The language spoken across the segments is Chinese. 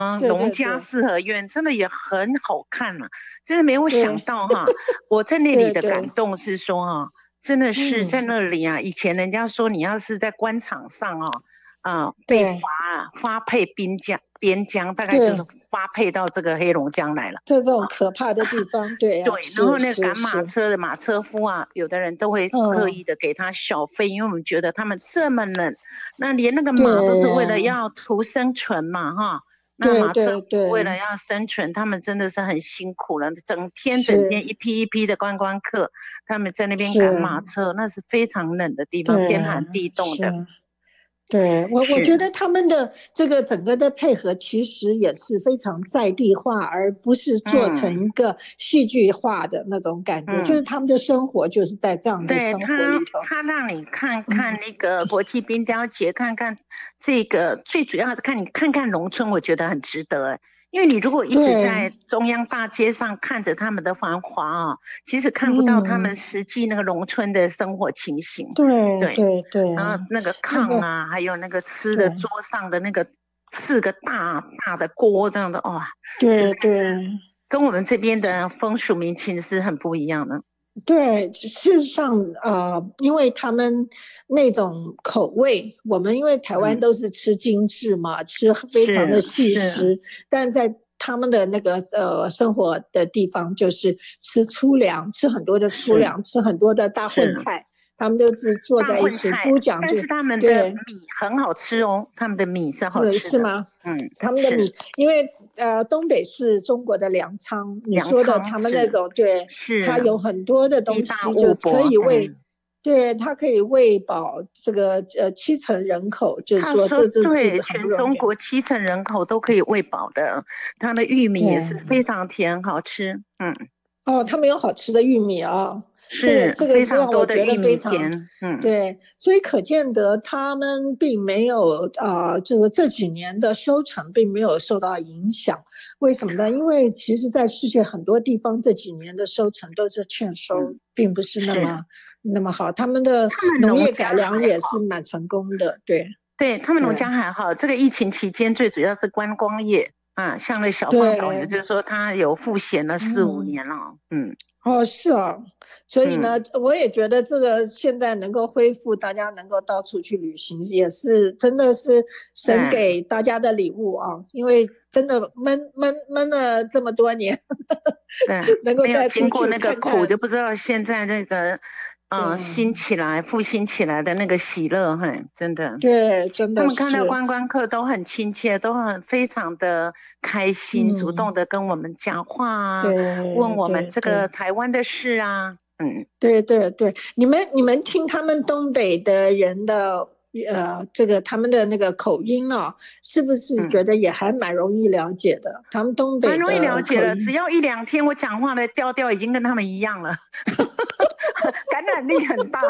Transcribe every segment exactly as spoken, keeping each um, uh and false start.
对农对对家四合院真的也很好看呐、啊，真的没有想对到哈，我在那里的感对对， 动是说啊，真的是在嗯， 那里啊，以前人家说你要是在官场上啊，啊、被发对发配边疆边疆，大概就是对， 发配到这个黑龙江来了。 在这种可怕的地方，对呀、 对，然后是那个赶马是是， 车的马车夫啊，有的人都会刻嗯， 意的给他小费，因为我们觉得他们这么冷，那连那个马都是为了对要图生存嘛，哈。那对马车对对， 夫为了要生存，他们真的是很辛苦了，整天整是天一批一批的观光客，他们在那边赶马是， 车，那是非常冷的地方，天对寒地冻的。 是。对，我我觉是， 得他们的这个整个的配合其实也是非常在地化，而不是做成嗯一个戏剧化的那种感觉，就是嗯。 他们的生活就是在这样的对生活里他， 头。 他让你看看嗯那个国际冰雕节，看看这个，最主要是看你看看农村，我觉得很值得。因为你如果一直对， 在中央大街上看着他们的繁华啊，其实看不到他们嗯， 实际那个农村的生活情形。 对对， 对对， 然后那个那个炕啊，还有那个吃的对桌上的那个四个大大的锅，这样的哇，实在对是对。 跟我们这边的风俗民情是很不一样的。 对，事实上，呃，因为他们那种口味，我们因为台湾嗯， 都是吃精致嘛，吃非常的是细是。 食，但在他们的那个呃生活的地方，就是吃粗粮，吃很多的粗是粮，吃很多的大混是菜，他们都是坐大在一起， 混菜， 不讲究， 但是他们的对， 米很好吃哦，他们的米是好是吃的。 是吗？ 嗯， 他们的米， 是因为呃，东北是中国的粮仓，你粮说的他们那仓是种，对，它是有很多的地大东西就可物博， 以喂， 对。 对，它可以喂饱这个呃七成人口，就是说他说这这是对， 很不容易的。 全中国七成人口都可以喂饱的，他的玉米也是对， 非常甜，好吃。嗯， 哦，他们有好吃的玉米啊，这个是非常这个让我觉得多的玉非常米田。嗯， 对，所以可见得他们并没有啊、呃这个这几年的收成并没有受到影响。为什么呢？因为其实，在世界很多地方这几年的收成都是欠收， 嗯， 并不是那是么那么好。他们的他们农家农业改良也是蛮成功的，对对，他们农对家还好，这个疫情期间最主要是观光业啊，像那小芳导游， 对， 就是说他有赋闲了四五嗯。 年了。嗯哦，是哦，所以呢， 嗯， 我也觉得这个现在能够恢复，大家能够到处去旅行，也是真的是神对给大家的礼物啊！因为真的闷闷闷了这么多年， 对， 能够没有再出去经过那个苦，就看看， 不知道现在那个呃兴对起来、复兴起来的那个喜乐，嘿，真的。 对，真的他们看到是， 观光客都很亲切，都很非常的开心，主动嗯， 的跟我们讲话啊，问对我们这个对对。 台湾的事啊。嗯， 对对对，你们你们听他们东北的人的呃，这个他们的那个口音啊，是不是觉嗯， 得也还蛮容易了解的？他们东北蛮容易了的解的，只口音， 要一两天，我讲话的调调已经跟他们一样了，感染力很大，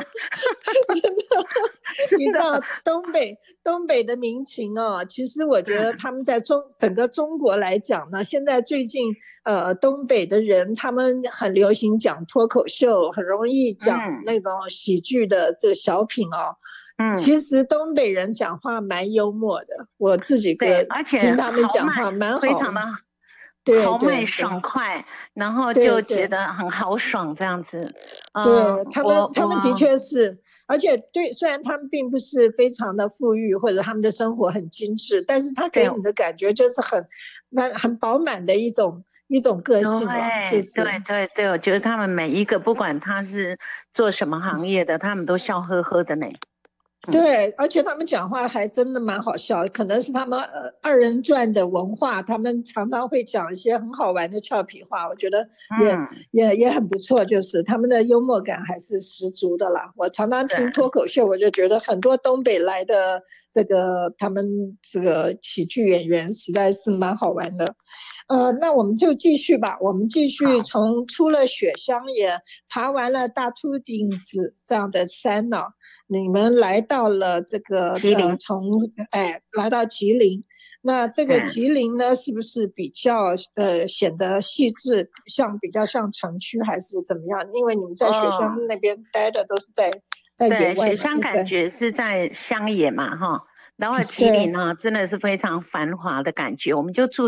真的。 你知道东北东北的民情哦，其实我觉得嗯他们在中整个中国来讲呢，现在最近呃东北的人他们很流行讲脱口秀，很容易讲嗯那种喜剧的这个小品哦。 嗯， 其实东北人讲话蛮幽默的，我自己对， 个而且听他们豪迈， 讲话蛮好。 非常的对豪迈对对爽快，然后就觉对对得很豪爽这样子。嗯、 对，他们我我他们的确是，而且对，虽然他们并不是非常的富裕，或者他们的生活很精致，但是他给对你的感觉就是很蛮很饱满的一种一种个性了，就对对是对对，我觉得他们每一个不管他是做什么行业的，他们都笑呵呵的呢。嗯对，而且他们讲话还真的蛮好笑，可能是他们呃二人转的文化，他们常常会讲一些很好玩的俏皮话，我觉得也嗯， 也也很不错，就是他们的幽默感还是十足的啦。我常常听是脱口秀，我就觉得很多东北来的这个他们这个喜剧演员实在是蛮好玩的。呃，那我们就继续吧，我们继续好， 从出了雪乡，也爬完了大秃顶子这样的山呢、你们来到了这个呃， 麒麟， 从哎来到吉林，那这个对， 吉林呢，是不是比较呃显得细致，像比较像城区还是怎么样？因为你们在雪乡哦， 那边待的都是在在野对， 外嘛， 雪乡就是在感觉是在乡野嘛，哈，然后吉林对呢，真的是非常繁华的感觉，我们就住。